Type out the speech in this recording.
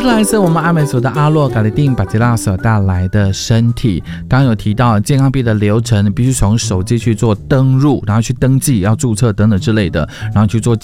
来自我们阿美族的阿洛嘎里丁巴吉拉所带来的身体。刚刚有提到健康币的流程，你必须从手机去做登入，然后去登记要注册等等之类的，然后去做